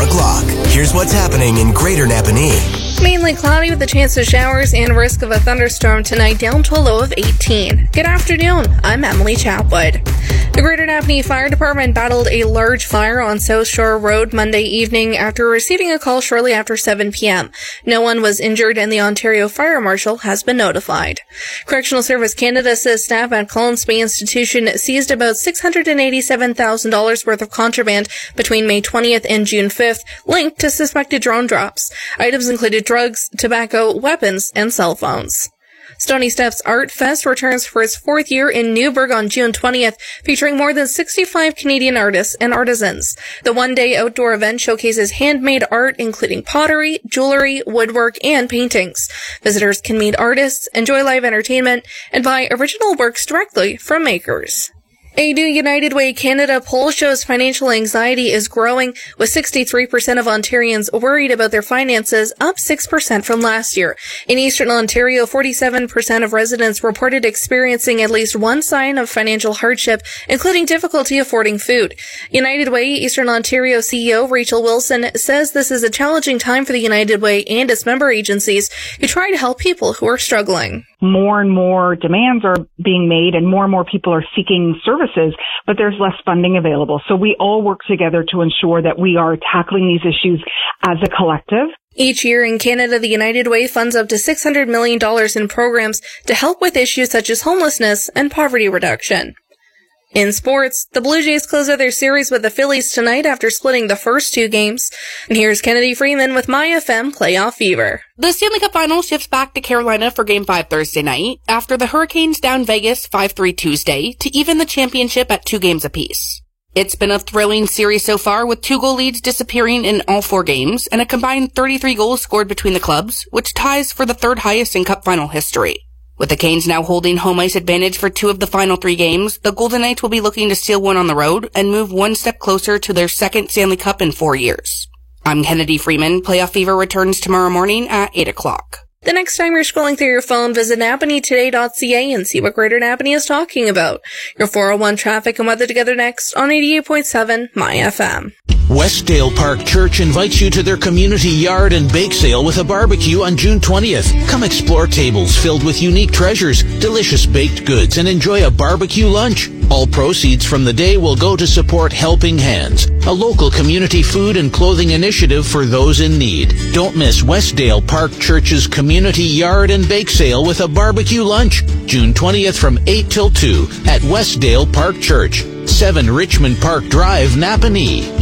o'clock. Here's what's happening in Greater Napanee. Mainly cloudy with a chance of showers and risk of a thunderstorm tonight, down to a low of 18. Good afternoon, I'm Emily Chapwood. The Greater Napanee Fire Department battled a large fire on South Shore Road Monday evening after receiving a call shortly after 7 p.m. No one was injured and the Ontario Fire Marshal has been notified. Correctional Service Canada says staff at Collins Bay Institution seized about $687,000 worth of contraband between May 20th and June 5th, linked to suspected drone drops. Items included drugs, tobacco, weapons, and cell phones. Stony Steps Art Fest returns for its 4th year in Newburgh on June 20th, featuring more than 65 Canadian artists and artisans. The one-day outdoor event showcases handmade art, including pottery, jewelry, woodwork, and paintings. Visitors can meet artists, enjoy live entertainment, and buy original works directly from makers. A new United Way Canada poll shows financial anxiety is growing, with 63% of Ontarians worried about their finances, up 6% from last year. In Eastern Ontario, 47% of residents reported experiencing at least one sign of financial hardship, including difficulty affording food. United Way Eastern Ontario CEO Rachel Wilson says this is a challenging time for the United Way and its member agencies who try to help people who are struggling. More and more demands are being made and more people are seeking services, but there's less funding available. So we all work together to ensure that we are tackling these issues as a collective. Each year in Canada, the United Way funds up to $600 million in programs to help with issues such as homelessness and poverty reduction. In sports, the Blue Jays close out their series with the Phillies tonight after splitting the first 2 games. And here's Kennedy Freeman with MyFM Playoff Fever. The Stanley Cup Final shifts back to Carolina for Game 5 Thursday night, after the Hurricanes down Vegas 5-3 Tuesday to even the championship at 2 games apiece. It's been a thrilling series so far, with 2-goal leads disappearing in all 4 games, and a combined 33 goals scored between the clubs, which ties for the 3rd highest in Cup Final history. With the Canes now holding home ice advantage for 2 of the final 3 games, the Golden Knights will be looking to steal one on the road and move one step closer to their 2nd Stanley Cup in 4 years. I'm Kennedy Freeman. Playoff Fever returns tomorrow morning at 8 o'clock. The next time you're scrolling through your phone, visit napaneetoday.ca and see what Greater Napanee is talking about. Your 401 traffic and weather together next on 88.7 MyFM. Westdale Park Church invites you to their community yard and bake sale with a barbecue on June 20th. Come explore tables filled with unique treasures, delicious baked goods, and enjoy a barbecue lunch. All proceeds from the day will go to support Helping Hands, a local community food and clothing initiative for those in need. Don't miss Westdale Park Church's community yard and bake sale with a barbecue lunch, June 20th from 8 till 2 at Westdale Park Church, 7 Richmond Park Drive, Napanee.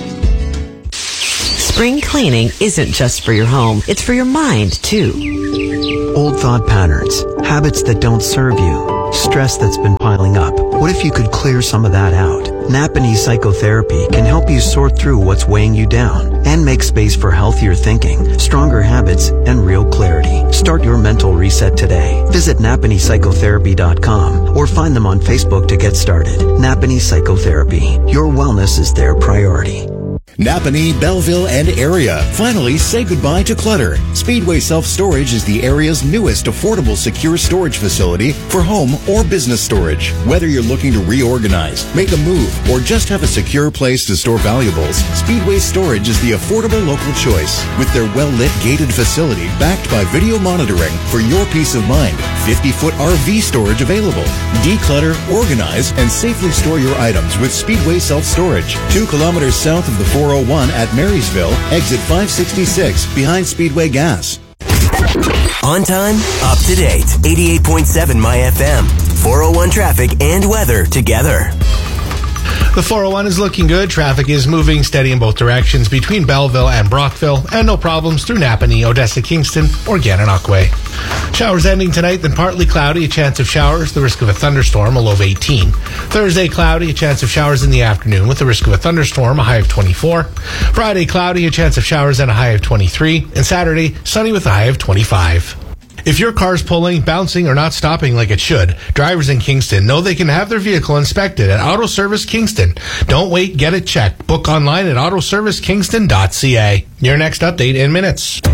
Spring cleaning isn't just for your home, it's for your mind, too. Old thought patterns, habits that don't serve you, stress that's been piling up. What if you could clear some of that out? Napanee Psychotherapy can help you sort through what's weighing you down and make space for healthier thinking, stronger habits, and real clarity. Start your mental reset today. Visit NapaneePsychotherapy.com or find them on Facebook to get started. Napanee Psychotherapy. Your wellness is their priority. Napanee, Belleville, and area. Finally, say goodbye to clutter. Speedway Self-Storage is the area's newest affordable secure storage facility for home or business storage. Whether you're looking to reorganize, make a move, or just have a secure place to store valuables, Speedway Storage is the affordable local choice. With their well-lit gated facility backed by video monitoring for your peace of mind, 50-foot RV storage available. Declutter, organize, and safely store your items with Speedway Self-Storage. 2 kilometers south of the 401 at Marysville, exit 566, behind Speedway Gas. On time, up to date. 88.7 MyFM. 401 traffic and weather together. The 401 is looking good. Traffic is moving steady in both directions between Belleville and Brockville, and no problems through Napanee, Odessa, Kingston, or Gananoque Way. Showers ending tonight, then partly cloudy, a chance of showers, the risk of a thunderstorm, a low of 18. Thursday, cloudy, a chance of showers in the afternoon with the risk of a thunderstorm, a high of 24. Friday, cloudy, a chance of showers and a high of 23. And Saturday, sunny with a high of 25. If your car's pulling, bouncing, or not stopping like it should, drivers in Kingston know they can have their vehicle inspected at Auto Service Kingston. Don't wait, get it checked. Book online at autoservicekingston.ca. Your next update in minutes.